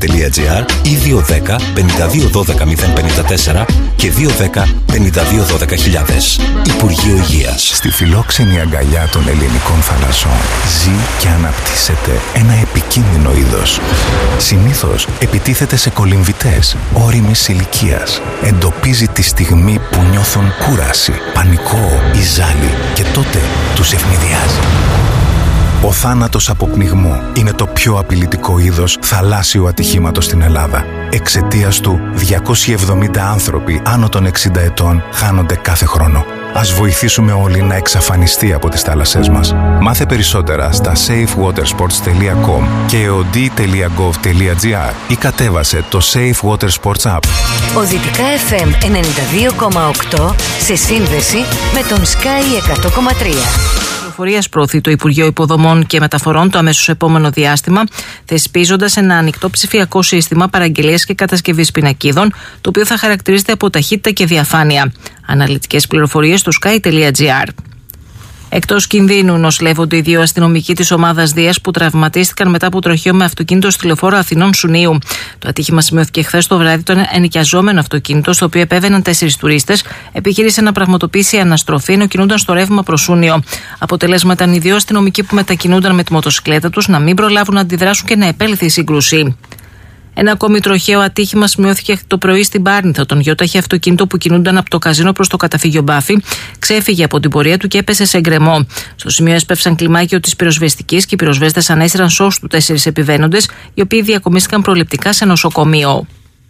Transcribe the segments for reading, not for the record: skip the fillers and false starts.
sky.gr ή 210 52 12 054 και 210 52 12 χιλιάδες. Υπουργείο Υγείας. Στη φιλόξενη αγκαλιά των ελληνικών θαλασσών ζει και αναπτύσσεται ένα επικίνδυνο είδος. Συνήθως επιτίθεται σε κολυμβητές ώριμης ηλικίας. Εντοπίζει τη στιγμή που νιώθουν κούραση, πανικό ή ζάλι και τότε τους ευνηδιάζει. Ο θάνατος από πνιγμό είναι το πιο απειλητικό είδος θαλάσσιου ατυχήματος στην Ελλάδα. Εξαιτίας του, 270 άνθρωποι άνω των 60 ετών χάνονται κάθε χρόνο. Ας βοηθήσουμε όλοι να εξαφανιστεί από τις θάλασσές μας. Μάθε περισσότερα στα safewatersports.com και eod.gov.gr ή κατέβασε το Safe Water Sports App. Ο Δυτικά FM 92,8 σε σύνδεση με τον Sky 100,3. Προωθεί το Υπουργείο Υποδομών και Μεταφορών το αμέσως επόμενο διάστημα, θεσπίζοντας ένα ανοιχτό ψηφιακό σύστημα παραγγελίας και κατασκευής πινακίδων, το οποίο θα χαρακτηρίζεται από ταχύτητα και διαφάνεια. Αναλυτικές πληροφορίες στο sky.gr. Εκτός κινδύνου νοσηλεύονται οι δύο αστυνομικοί της ομάδας Δίας που τραυματίστηκαν μετά από τροχαίο με αυτοκίνητο στη λεωφόρο Αθηνών Σουνίου. Το ατύχημα σημειώθηκε χθες το βράδυ. Το ενοικιαζόμενο αυτοκίνητο, στο οποίο επέβαιναν 4 τουρίστες, επιχείρησε να πραγματοποιήσει αναστροφή ενώ κινούνταν στο ρεύμα προς Σούνιο. Αποτελέσμα ήταν οι δύο αστυνομικοί που μετακινούνταν με τη μοτοσυκλέτα τους να μην προλάβουν να αντιδράσουν και να επέλθει η σύγκρουση. Ένα ακόμη τροχαίο ατύχημα σημειώθηκε το πρωί στην Πάρνηθο. Τον γιόταχη αυτοκίνητο που κινούνταν από το καζίνο προς το καταφύγιο Μπάφη ξέφυγε από την πορεία του και έπεσε σε γκρεμό. Στο σημείο έσπευσαν κλιμάκιο της πυροσβεστικής και οι πυροσβέστες ανέστηραν σως του 4 επιβαίνοντες, οι οποίοι διακομίστηκαν προληπτικά σε νοσοκομείο.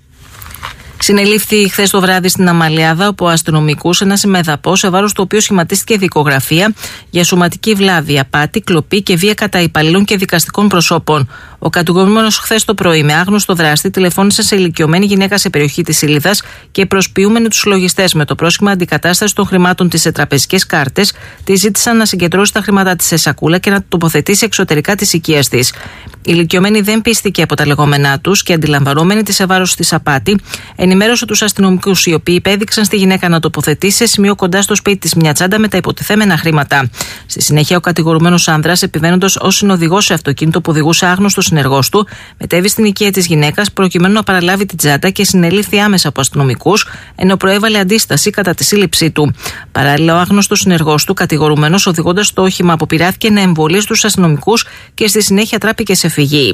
Συνελήφθη χθες το βράδυ στην Αμαλιάδα από αστυνομικούς ένας ημεδαπός, σε βάρος του οποίου σχηματίστηκε δικογραφία για σωματική βλάβη, απάτη, κλοπή και βία κατά υπαλλήλων και δικαστικών προσώπων. Ο κατηγορούμενος χθες το πρωί, με άγνωστο δράστη, τηλεφώνησε σε ηλικιωμένη γυναίκα σε περιοχή της Ήλιδας και προσποιούμενοι τους λογιστές με το πρόσχημα αντικατάσταση των χρημάτων της σε τραπεζικές κάρτες, τη ζήτησαν να συγκεντρώσει τα χρήματά της σε σακούλα και να τοποθετήσει εξωτερικά της οικίας της. Η ηλικιωμένη δεν πίστηκε από τα λεγόμενά τους και, αντιλαμβανόμενη τη σε βάρος της απάτη, ενημέρωσε τους αστυνομικούς, οι οποίοι υπέδειξαν στη γυναίκα να τοποθετήσει σε σημείο κοντά στο σπίτι της μια τσάντα με τα υποτιθέμενα χρήματα. Στη συνέχεια, ο κατηγορουμένος άνδρας, επιβαίνοντας ως συνοδηγός σε αυτοκίνητο που οδηγούσε άγνωστο συνεργός του, μετέβη στην οικία της γυναίκας προκειμένου να παραλάβει την τσάντα και συνελήφθη άμεσα από αστυνομικούς, ενώ προέβαλε αντίσταση κατά τη σύλληψή του. Παράλληλα, ο άγνωστος συνεργός του, κατηγορουμένος οδηγώντας το όχημα, αποπειράθηκε να εμβολήσει τους αστυνομικούς και στη συνέχεια τράπηκε σε φυγή.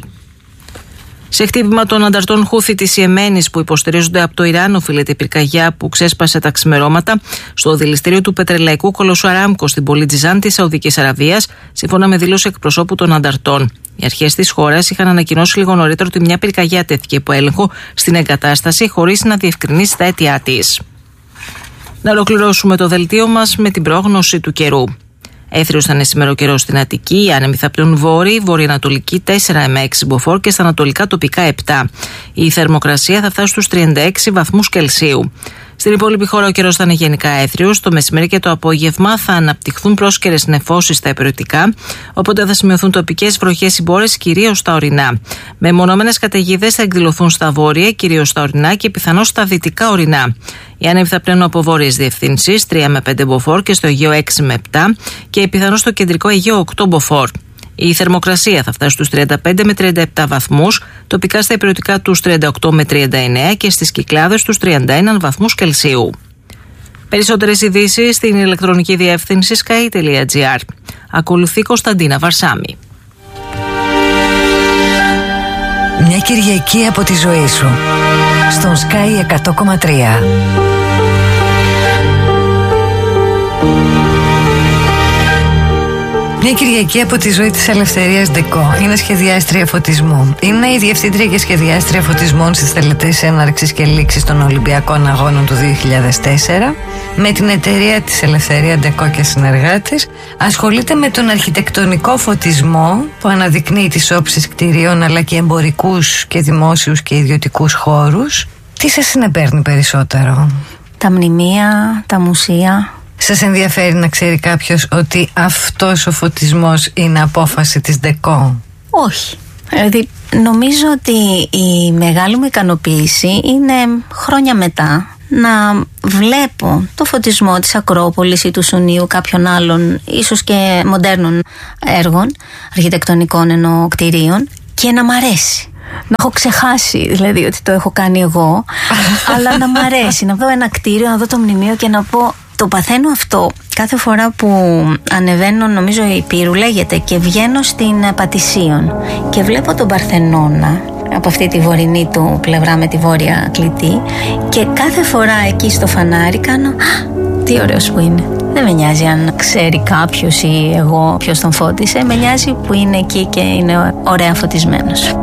Σε χτύπημα των ανταρτών Χούθη της Ιεμένης που υποστηρίζονται από το Ιράν, οφείλεται η πυρκαγιά που ξέσπασε τα ξημερώματα στο δηληστήριο του πετρελαϊκού κολοσσού Αράμκο στην πόλη Τζιζάν της Σαουδικής Αραβίας, σύμφωνα με δήλωση εκπροσώπου των ανταρτών. Οι αρχές της χώρας είχαν ανακοινώσει λίγο νωρίτερα ότι μια πυρκαγιά τέθηκε υπό έλεγχο στην εγκατάσταση, χωρίς να διευκρινίσει τα αίτια της. Να ολοκληρώσουμε το δελτίο μας με την πρόγνωση του καιρού. Έθριος θα είναι σήμερα ο καιρός στην Αττική, οι άνεμοι θα πλέουν βόρειοι, βορειοανατολική 4 με 6 μποφόρ και στα ανατολικά τοπικά 7. Η θερμοκρασία θα φτάσει στους 36 βαθμούς Κελσίου. Στην υπόλοιπη χώρα ο καιρός θα είναι γενικά έθριος. Το μεσημέρι και το απόγευμα θα αναπτυχθούν πρόσκαιρες νεφώσεις στα υπηρετικά, οπότε θα σημειωθούν τοπικές βροχές ή μπόρες, κυρίως στα ορεινά. Μεμονωμένες καταιγίδες θα εκδηλωθούν στα βόρεια, κυρίως στα ορεινά και πιθανώς στα δυτικά ορεινά. Οι άνεμοι θα πλέουν από βόρειες διευθύνσεις 3 με 5 μποφόρ και στο Αιγαίο 6 με 7 και πιθανώς στο κεντρικό Αιγαίο 8 μποφόρ. Η θερμοκρασία θα φτάσει στους 35 με 37 βαθμούς, τοπικά στα υπηρετικά τους 38 με 39 και στις Κυκλάδες τους 31 βαθμούς Κελσίου. Περισσότερες ειδήσεις στην ηλεκτρονική διεύθυνση sky.gr. Ακολουθεί Κωνσταντίνα Βαρσάμι. Μια Κυριακή από τη ζωή σου στον Sky 100,3. Μια Κυριακή από τη ζωή της Ελευθερίας Ντεκό. Είναι σχεδιάστρια φωτισμού. Είναι η διευθύντρια και σχεδιάστρια φωτισμών στις τελετές έναρξης και λήξης των Ολυμπιακών Αγώνων του 2004. Με την εταιρεία της Ελευθερία Ντεκό και συνεργάτες ασχολείται με τον αρχιτεκτονικό φωτισμό που αναδεικνύει τις όψεις κτηρίων αλλά και εμπορικούς και δημόσιους και ιδιωτικούς χώρους. Τι σας συνεπέρνει περισσότερο? Τα μνημεία, τα μουσεία. Σας ενδιαφέρει να ξέρει κάποιος ότι αυτός ο φωτισμός είναι απόφαση της Ντεκό? Όχι. Δηλαδή νομίζω ότι η μεγάλη μου ικανοποίηση είναι χρόνια μετά να βλέπω το φωτισμό της Ακρόπολης ή του Σουνίου, κάποιων άλλων ίσως και μοντέρνων έργων, αρχιτεκτονικών εννοώ κτηρίων, και να μ' αρέσει. να έχω ξεχάσει δηλαδή ότι το έχω κάνει εγώ, αλλά να μου αρέσει να δω ένα κτίριο, να δω το μνημείο και να πω. Το παθαίνω αυτό κάθε φορά που ανεβαίνω, νομίζω η Πύρου λέγεται, και βγαίνω στην Πατησίων και βλέπω τον Παρθενώνα από αυτή τη βορεινή του πλευρά με τη βόρεια κλητή, και κάθε φορά εκεί στο φανάρι κάνω τι ωραίος που είναι. Δεν με νοιάζει αν ξέρει κάποιος ή εγώ ποιος τον φώτισε, με νοιάζει που είναι εκεί και είναι ωραία φωτισμένος.